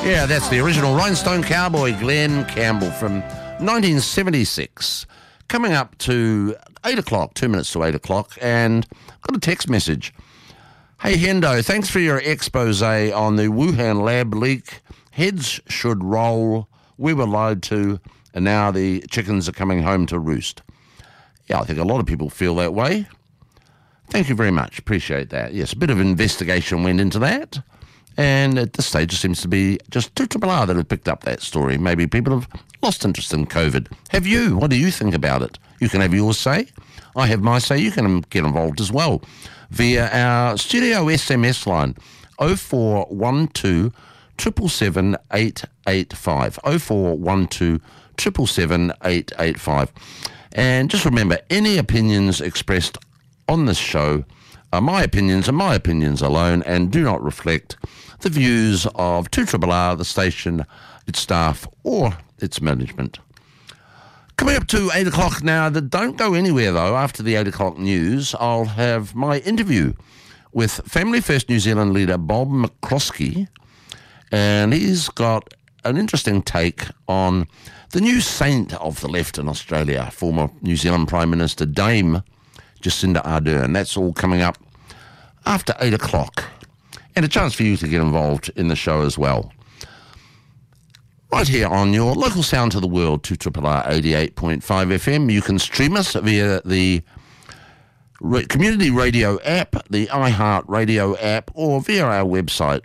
Yeah, that's the original Rhinestone Cowboy, Glenn Campbell from 1976. Coming up to 8 o'clock, 2 minutes to 8 o'clock, and got a text message. Hey, Hendo, thanks for your expose on the Wuhan lab leak. Heads should roll. We were lied to, and now the chickens are coming home to roost. Yeah, I think a lot of people feel that way. Thank you very much. Appreciate that. Yes, a bit of investigation went into that. And at this stage, it seems to be just 2RRR that have picked up that story. Maybe people have lost interest in COVID. Have you? What do you think about it? You can have your say. I have my say. You can get involved as well via our studio SMS line, 0412 777 885. 0412 777 885. And just remember, any opinions expressed on this show are my opinions and my opinions alone, and do not reflect the views of 2RRR, the station, its staff, or its management. Coming up to 8 o'clock now. Don't go anywhere, though. After the 8 o'clock news, I'll have my interview with Family First New Zealand leader Bob McCloskey, and he's got an interesting take on the new saint of the left in Australia, former New Zealand Prime Minister Dame Jacinda Ardern. That's all coming up after 8 o'clock. And a chance for you to get involved in the show as well. Right here on your local sound to the world, 2RRR 88.5 FM. You can stream us via the Community Radio app, the iHeart Radio app, or via our website,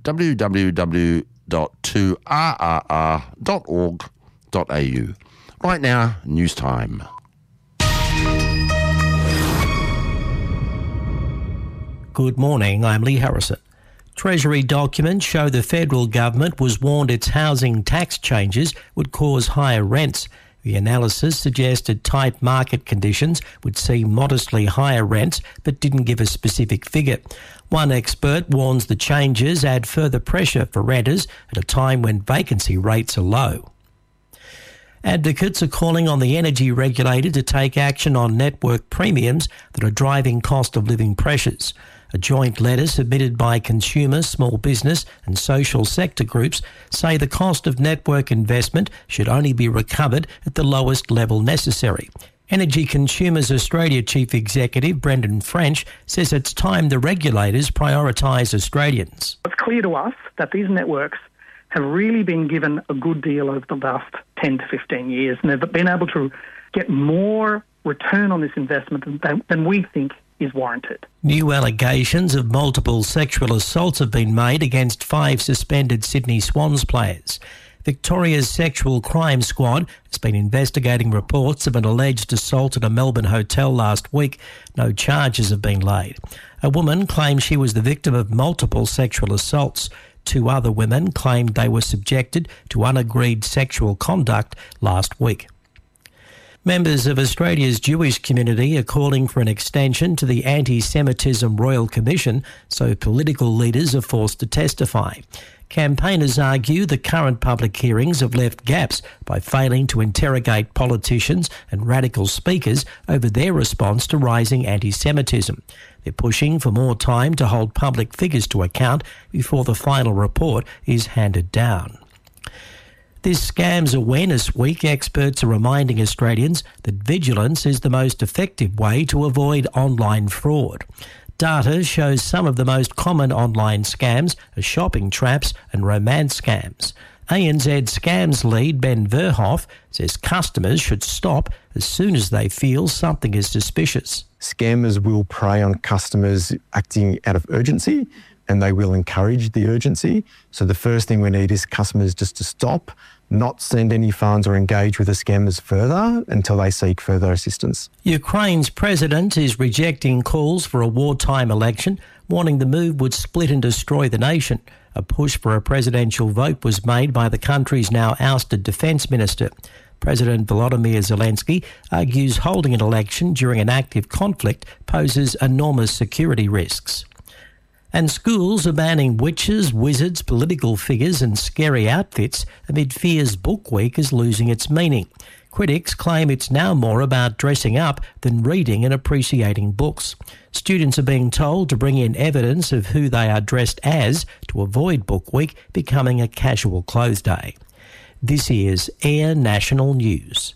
www.2rrr.org.au. Right now, news time. Good morning, I'm Lee Harrison. Treasury documents show the federal government was warned its housing tax changes would cause higher rents. The analysis suggested tight market conditions would see modestly higher rents, but didn't give a specific figure. One expert warns the changes add further pressure for renters at a time when vacancy rates are low. Advocates are calling on the energy regulator to take action on network premiums that are driving cost of living pressures. A joint letter submitted by consumer, small business and social sector groups say the cost of network investment should only be recovered at the lowest level necessary. Energy Consumers Australia Chief Executive Brendan French says it's time the regulators prioritise Australians. It's clear to us that these networks have really been given a good deal over the last 10 to 15 years, and they've been able to get more return on this investment than we think is warranted. New allegations of multiple sexual assaults have been made against 5 suspended Sydney Swans players. Victoria's Sexual Crime Squad has been investigating reports of an alleged assault at a Melbourne hotel last week. No charges have been laid. A woman claims she was the victim of multiple sexual assaults. 2 other women claimed they were subjected to unagreed sexual conduct last week. Members of Australia's Jewish community are calling for an extension to the Anti-Semitism Royal Commission so political leaders are forced to testify. Campaigners argue the current public hearings have left gaps by failing to interrogate politicians and radical speakers over their response to rising anti-Semitism. They're pushing for more time to hold public figures to account before the final report is handed down. This Scams Awareness Week, experts are reminding Australians that vigilance is the most effective way to avoid online fraud. Data shows some of the most common online scams are shopping traps and romance scams. ANZ Scams lead Ben Verhoff says customers should stop as soon as they feel something is suspicious. Scammers will prey on customers acting out of urgency, and they will encourage the urgency. So the first thing we need is customers just to stop, not send any funds or engage with the scammers further until they seek further assistance. Ukraine's president is rejecting calls for a wartime election, warning the move would split and destroy the nation. A push for a presidential vote was made by the country's now ousted defence minister. President Volodymyr Zelensky argues holding an election during an active conflict poses enormous security risks. And schools are banning witches, wizards, political figures and scary outfits amid fears Book Week is losing its meaning. Critics claim it's now more about dressing up than reading and appreciating books. Students are being told to bring in evidence of who they are dressed as to avoid Book Week becoming a casual clothes day. This is Air National News.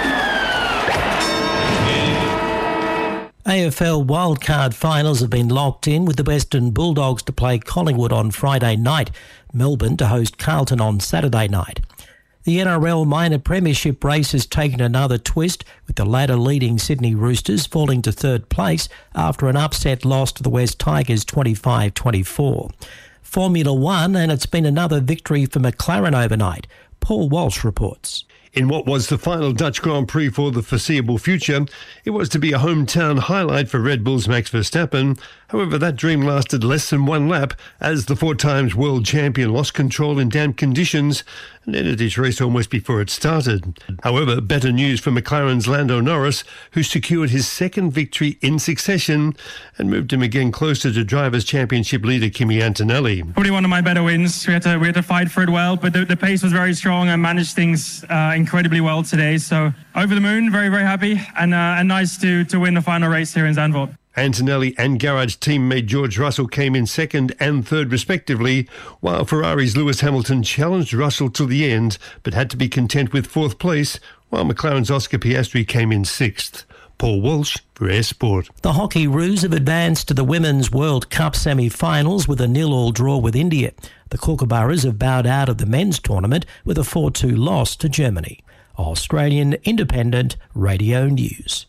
AFL wildcard finals have been locked in, with the Western Bulldogs to play Collingwood on Friday night, Melbourne to host Carlton on Saturday night. The NRL minor premiership race has taken another twist, with the ladder leading Sydney Roosters falling to third place after an upset loss to the West Tigers 25-24. Formula One, and it's been another victory for McLaren overnight. Paul Walsh reports. In what was the final Dutch Grand Prix for the foreseeable future, it was to be a hometown highlight for Red Bull's Max Verstappen. However, that dream lasted less than one lap as the 4-times world champion lost control in damp conditions and ended his race almost before it started. However, better news for McLaren's Lando Norris, who secured his second victory in succession and moved him again closer to Drivers' Championship leader Kimi Antonelli. Probably one of my better wins. We had to fight for it well, but the pace was very strong. I managed things incredibly well today, so over the moon, very, very happy, and nice to win the final race here in Zandvoort. Antonelli and garage teammate George Russell came in second and third respectively, while Ferrari's Lewis Hamilton challenged Russell to the end but had to be content with fourth place, while McLaren's Oscar Piastri came in sixth. Paul Walsh for Air Sport. The Hockey Roos have advanced to the Women's World Cup semi-finals with a 0-0 draw with India. The Kookaburras have bowed out of the men's tournament with a 4-2 loss to Germany. Australian Independent Radio News.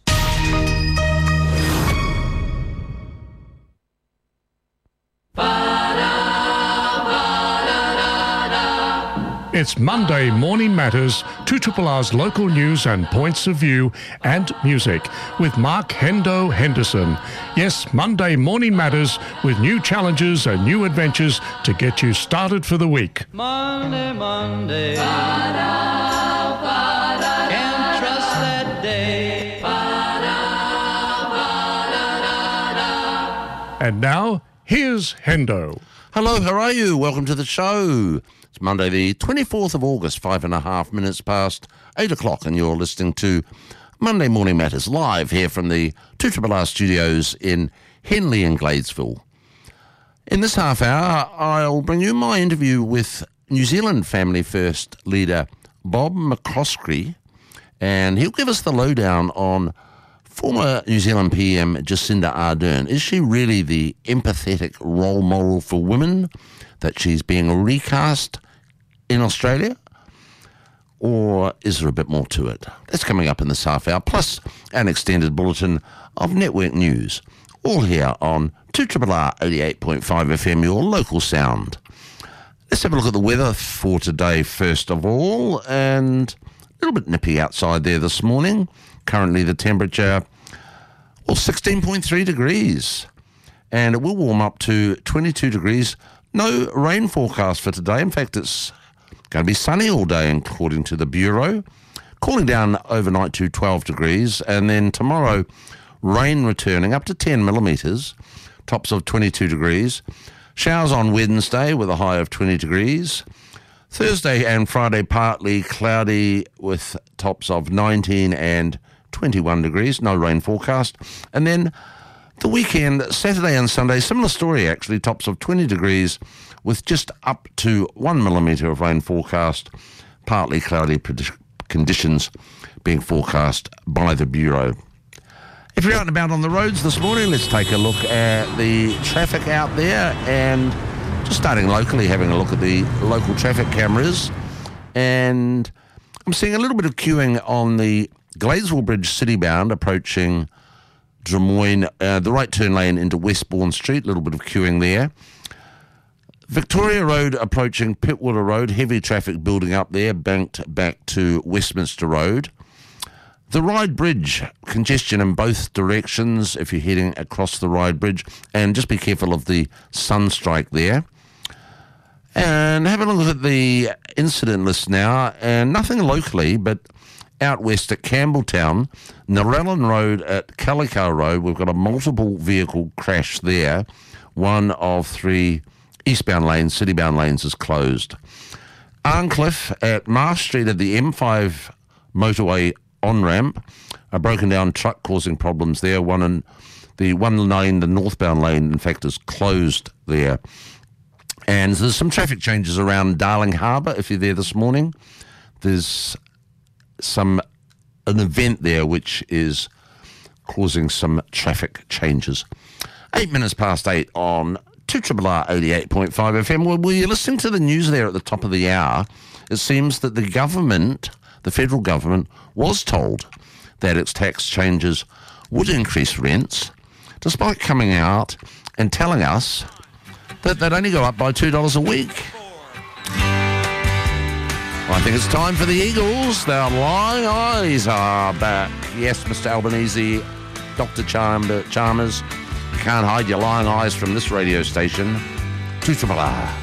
It's Monday Morning Matters, 2RR's local news and points of view and music with Mark Hendo Henderson. Yes, Monday Morning Matters with new challenges and new adventures to get you started for the week. Monday, can't trust that day. And now, here's Hendo. Hello, how are you? Welcome to the show. It's Monday the 24th of August, 5.5 minutes past 8 o'clock, and you're listening to Monday Morning Matters live here from the 2RR studios in Henley and Gladesville. In this half hour, I'll bring you my interview with New Zealand Family First leader Bob McCoskrie, and he'll give us the lowdown on former New Zealand PM Jacinda Ardern. Is she really the empathetic role model for women that she's being recast in Australia? Or is there a bit more to it? That's coming up in this half hour, plus an extended bulletin of network news. All here on 2RR 88.5 FM, your local sound. Let's have a look at the weather for today first of all, and a little bit nippy outside there this morning. Currently the temperature, 16.3 degrees, and it will warm up to 22 degrees. No rain forecast for today. In fact, it's going to be sunny all day, according to the Bureau. Cooling down overnight to 12 degrees, and then tomorrow, rain returning up to 10 millimetres, tops of 22 degrees. Showers on Wednesday with a high of 20 degrees. Thursday and Friday partly cloudy with tops of 19 and 21 degrees, no rain forecast. And then the weekend, Saturday and Sunday, similar story actually, tops of 20 degrees with just up to 1 millimetre of rain forecast, partly cloudy conditions being forecast by the Bureau. If you're out and about on the roads this morning, let's take a look at the traffic out there, and just starting locally, having a look at the local traffic cameras. And I'm seeing a little bit of queuing on the Gladesville Bridge citybound approaching Drummoyne, the right turn lane into Westbourne Street, a little bit of queuing there. Victoria Road approaching Pittwater Road, heavy traffic building up there, banked back to Westminster Road. The Ryde Bridge, congestion in both directions if you're heading across the Ryde Bridge, and just be careful of the sunstrike there. And have a look at the incident list now, and nothing locally, but out west at Campbelltown, Narellan Road at Calico Road, we've got a multiple vehicle crash there. One of 3 eastbound lanes, citybound lanes, is closed. Arncliffe at Marsh Street at the M5 motorway on-ramp. A broken down truck causing problems there. The one lane, the northbound lane, in fact, is closed there. And there's some traffic changes around Darling Harbour. If you're there this morning, there's an event there which is causing some traffic changes. 8 minutes past 8 on 2RRR 88.5 FM. Well, you're listening to the news there at the top of the hour. It seems that the government, the federal government, was told that its tax changes would increase rents, despite coming out and telling us that they'd only go up by $2 a week. I think it's time for the Eagles. Their lying eyes are back. Yes, Mr. Albanese, Dr. Chalmers, you can't hide your lying eyes from this radio station. 2RRR.